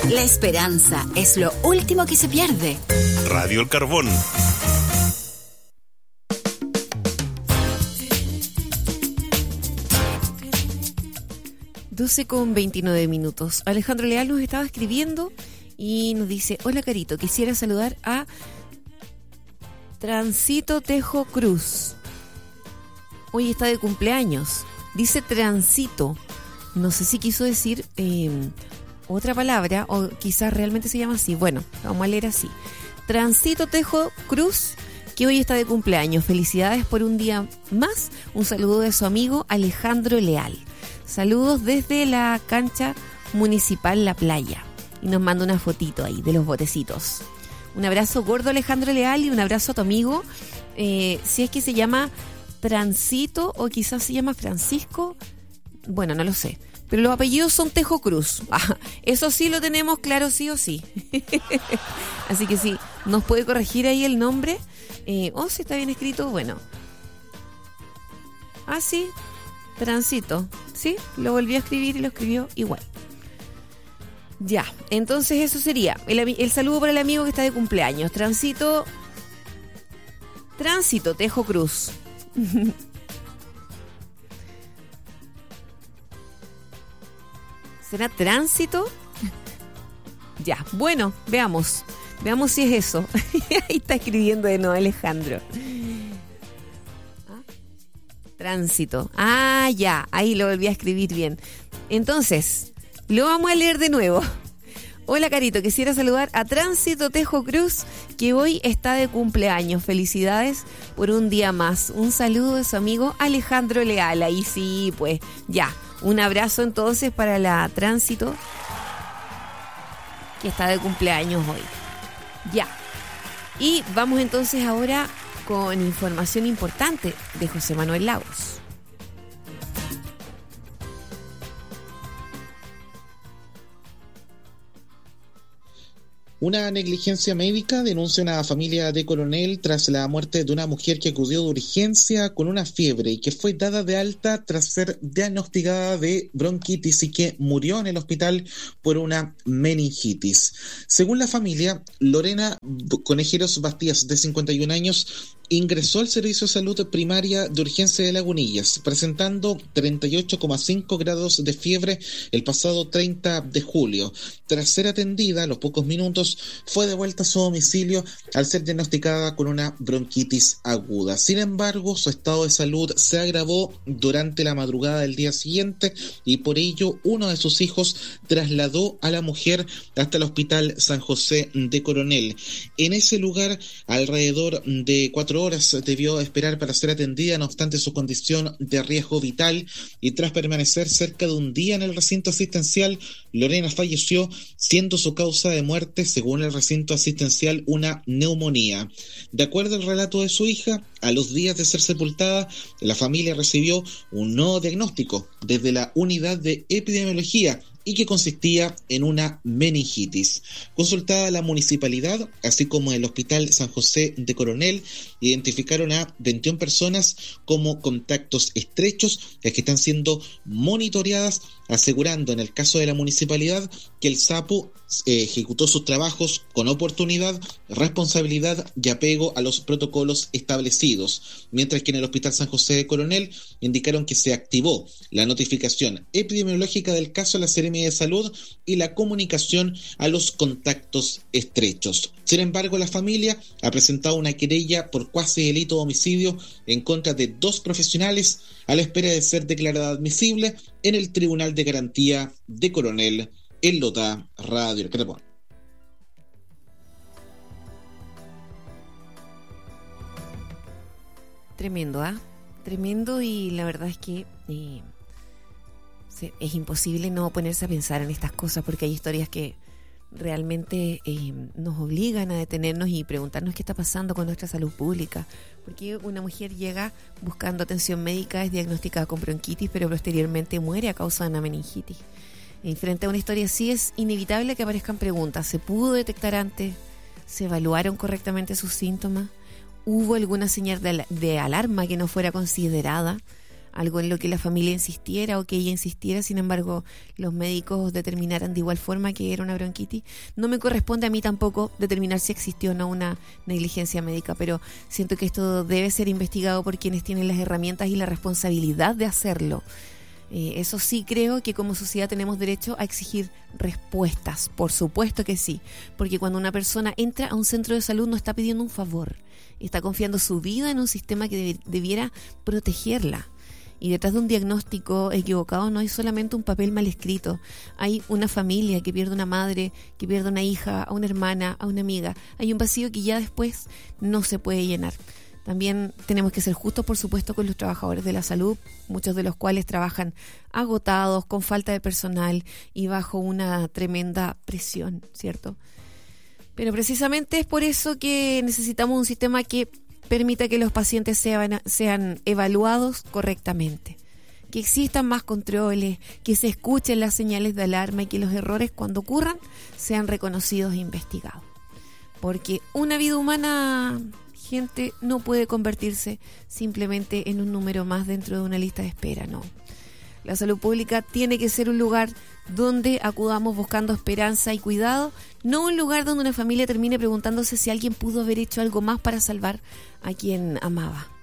La esperanza es lo último que se pierde. Radio El Carbón. (12:29). Alejandro Leal nos estaba escribiendo y nos dice: hola Carito, quisiera saludar a Transito Tejo Cruz. Hoy está de cumpleaños. Dice Transito. No sé si quiso decir otra palabra o quizás realmente se llama así. Bueno, vamos a leer así. Transito Tejo Cruz, que hoy está de cumpleaños. Felicidades por un día más. Un saludo de su amigo Alejandro Leal. Saludos desde la cancha municipal La Playa. Y nos manda una fotito ahí de los botecitos. Un abrazo gordo Alejandro Leal y un abrazo a tu amigo. Si es que se llama Transito o quizás se llama Francisco. Bueno, no lo sé. Pero los apellidos son Tejo Cruz. Eso sí lo tenemos claro, sí o sí. Así que sí, nos puede corregir ahí el nombre. Si está bien escrito, bueno. Sí, Transito. Sí, lo volví a escribir y lo escribió igual. Ya, entonces eso sería el saludo para el amigo que está de cumpleaños. Transito Tejo Cruz. ¿Será Tránsito? Ya, bueno, veamos si es eso. Ahí está escribiendo de nuevo Alejandro. Tránsito. Ya, ahí lo volví a escribir bien. Entonces, lo vamos a leer de nuevo. Hola Carito, quisiera saludar a Tránsito Tejo Cruz, que hoy está de cumpleaños. Felicidades por un día más. Un saludo de su amigo Alejandro Leal. Ahí sí, pues, ya. Un abrazo entonces para la Tránsito, que está de cumpleaños hoy. Ya. Y vamos entonces ahora con información importante de José Manuel Lagos. Una negligencia médica denuncia una familia de Coronel tras la muerte de una mujer que acudió de urgencia con una fiebre y que fue dada de alta tras ser diagnosticada de bronquitis y que murió en el hospital por una meningitis. Según la familia, Lorena Conejeros Bastías, de 51 años, ingresó al servicio de salud primaria de urgencia de Lagunillas, presentando 38,5 grados de fiebre el pasado 30 de julio. Tras ser atendida, a los pocos minutos, fue devuelta a su domicilio al ser diagnosticada con una bronquitis aguda. Sin embargo, su estado de salud se agravó durante la madrugada del día siguiente y por ello uno de sus hijos trasladó a la mujer hasta el Hospital San José de Coronel. En ese lugar, alrededor de 4 horas debió esperar para ser atendida, no obstante su condición de riesgo vital, y tras permanecer cerca de un día en el recinto asistencial, Lorena falleció, siendo su causa de muerte, según el recinto asistencial, una neumonía. De acuerdo al relato de su hija, a los días de ser sepultada, la familia recibió un nuevo diagnóstico desde la unidad de epidemiología y que consistía en una meningitis. Consultada la municipalidad, así como el Hospital San José de Coronel, identificaron a 21 personas como contactos estrechos que están siendo monitoreadas, asegurando en el caso de la municipalidad que el SAPU ejecutó sus trabajos con oportunidad, responsabilidad y apego a los protocolos establecidos, mientras que en el Hospital San José de Coronel indicaron que se activó la notificación epidemiológica del caso a la Seremia de Salud y la comunicación a los contactos estrechos. Sin embargo, la familia ha presentado una querella por cuasi delito de homicidio en contra de 2 profesionales a la espera de ser declarada admisible en el Tribunal de Garantía de Coronel. En Lota, Radio El Carbón. Tremendo, Tremendo, y la verdad es que es imposible no ponerse a pensar en estas cosas, porque hay historias que realmente nos obligan a detenernos y preguntarnos qué está pasando con nuestra salud pública. Porque una mujer llega buscando atención médica, es diagnosticada con bronquitis, pero posteriormente muere a causa de una meningitis. Y frente a una historia así es inevitable que aparezcan preguntas. ¿Se pudo detectar antes? ¿Se evaluaron correctamente sus síntomas? ¿Hubo alguna señal de alarma que no fuera considerada? algo en lo que la familia insistiera o que ella insistiera, sin embargo los médicos determinaran de igual forma que era una bronquitis. No me corresponde a mí tampoco determinar si existió o no una negligencia médica, pero siento que esto debe ser investigado por quienes tienen las herramientas y la responsabilidad de hacerlo. Eso sí, creo que como sociedad tenemos derecho a exigir respuestas, por supuesto que sí, porque cuando una persona entra a un centro de salud no está pidiendo un favor, está confiando su vida en un sistema que debiera protegerla. Y detrás de un diagnóstico equivocado no hay solamente un papel mal escrito, hay una familia que pierde una madre, que pierde una hija, a una hermana, a una amiga, hay un vacío que ya después no se puede llenar. También tenemos que ser justos, por supuesto, con los trabajadores de la salud, muchos de los cuales trabajan agotados, con falta de personal y bajo una tremenda presión, ¿cierto? Pero precisamente es por eso que necesitamos un sistema que permita que los pacientes sean evaluados correctamente, que existan más controles, que se escuchen las señales de alarma y que los errores, cuando ocurran, sean reconocidos e investigados. Porque una vida humana, gente, no puede convertirse simplemente en un número más dentro de una lista de espera, no. La salud pública tiene que ser un lugar donde acudamos buscando esperanza y cuidado, no un lugar donde una familia termine preguntándose si alguien pudo haber hecho algo más para salvar a quien amaba.